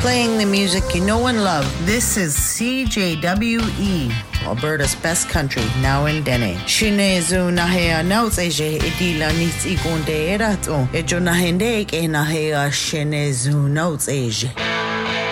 Playing the music you know and love. This is CJWE, Alberta's best country, now in Dene. Shinezu nahea nautseje edila nits igonde erato. Ejo nahende ke nahea shinezu nautseje.